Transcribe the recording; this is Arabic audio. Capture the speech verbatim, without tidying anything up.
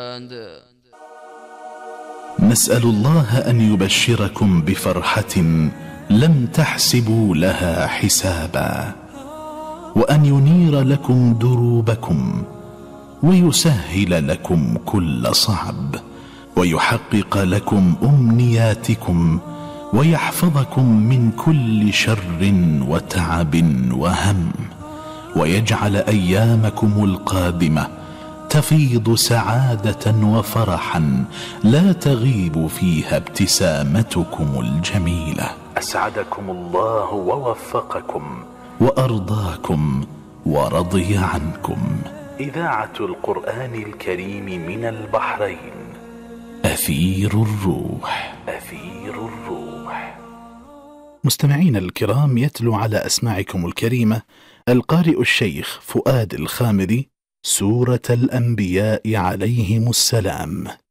نسأل الله أن يبشركم بفرحة لم تحسبوا لها حسابا، وأن ينير لكم دروبكم، ويسهل لكم كل صعب، ويحقق لكم أمنياتكم، ويحفظكم من كل شر وتعب وهم، ويجعل أيامكم القادمة تفيض سعادة وفرحا لا تغيب فيها ابتسامتكم الجميلة. أسعدكم الله ووفقكم وأرضاكم ورضي عنكم. إذاعة القرآن الكريم من البحرين، أثير الروح. أثير الروح. مستمعين الكرام، يتلو على أسماعكم الكريمة القارئ الشيخ فؤاد الخامري سورة الأنبياء عليهم السلام.